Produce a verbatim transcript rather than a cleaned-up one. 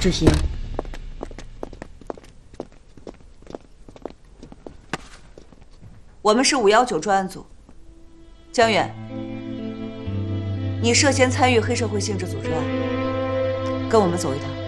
这些？ 我们是五幺九专案组。江远，你涉嫌参与黑社会性质组织案，跟我们走一趟。